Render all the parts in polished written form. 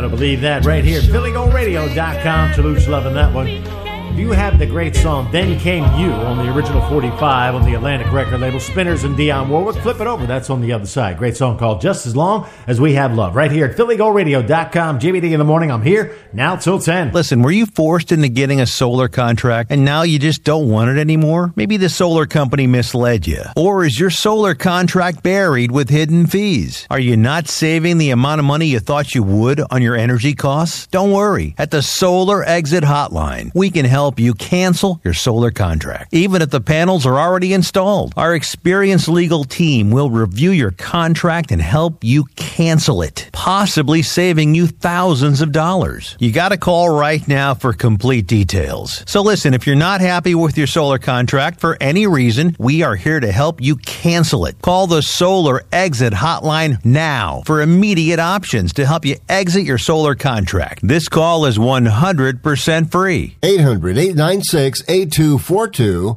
better believe that right here at PhillyGoRadio.com. Chalute's loving that one. You have the great song Then Came You on the original 45 on the Atlantic record label. Spinners and Dionne Warwick. Flip it over. That's on the other side. Great song called Just As Long As We Have Love. Right here at PhillyGoRadio.com. JBD in the morning. I'm here now till 10. Listen, were you forced into getting a solar contract and now you just don't want it anymore? Maybe the solar company misled you. Or is your solar contract buried with hidden fees? Are you not saving the amount of money you thought you would on your energy costs? Don't worry. At the Solar Exit Hotline, we can help you cancel your solar contract, even if the panels are already installed. Our experienced legal team will review your contract and help you cancel it, possibly saving you thousands of dollars. You got to call right now for complete details. So listen, if you're not happy with your solar contract for any reason, we are here to help you cancel it. Call the Solar Exit Hotline now for immediate options to help you exit your solar contract. This call is 100% free. 800-896-8242.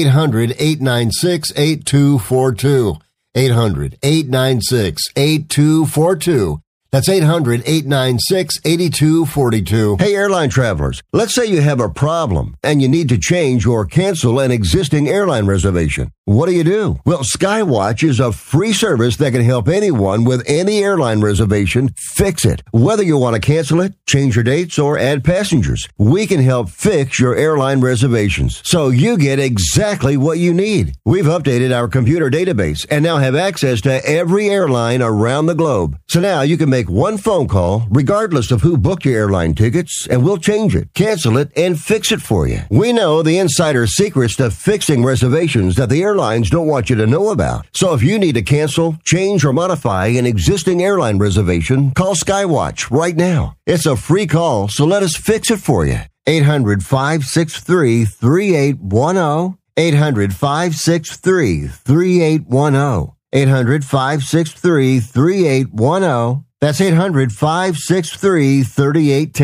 800-896-8242. 800-896-8242. That's 800-896-8242. Hey, airline travelers, let's say you have a problem and you need to change or cancel an existing airline reservation. What do? Well, Skywatch is a free service that can help anyone with any airline reservation fix it. Whether you want to cancel it, change your dates, or add passengers, we can help fix your airline reservations so you get exactly what you need. We've updated our computer database and now have access to every airline around the globe. So now you can make one phone call regardless of who booked your airline tickets, and we'll change it, cancel it, and fix it for you. We know the insider secrets to fixing reservations that the airlines don't want you to know about. So if you need to cancel, change, or modify an existing airline reservation, call Skywatch right now. It's a free call, so let us fix it for you. 800-563-3810. 800-563-3810. 800-563-3810. That's 800-563-3810.